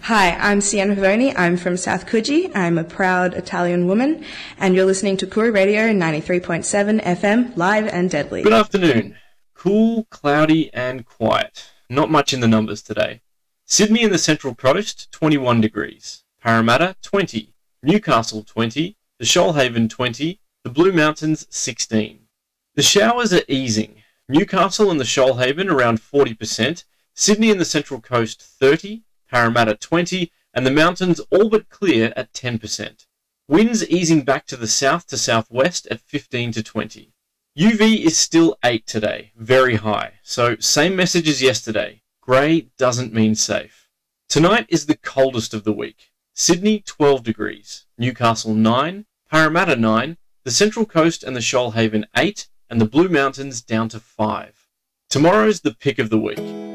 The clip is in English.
Hi, I'm Sienna Pavoni. I'm from South Coogee. I'm a proud Italian woman, and you're listening to Koori Radio 93.7 FM, live and deadly. Good afternoon. Cool, cloudy and quiet. Not much in the numbers today. Sydney and the Central Coast, 21 degrees. Parramatta, 20. Newcastle, 20. The Shoalhaven, 20. The Blue Mountains, 16. The showers are easing. Newcastle and the Shoalhaven around 40%. Sydney and the Central Coast, 30. Parramatta 20, and the mountains all but clear at 10%. Winds easing back to the south to southwest at 15 to 20. UV is still 8 today, very high, so same message as yesterday. Grey doesn't mean safe. Tonight is the coldest of the week. Sydney 12 degrees, Newcastle 9, Parramatta 9, the Central Coast and the Shoalhaven 8, and the Blue Mountains down to 5. Tomorrow's the pick of the week.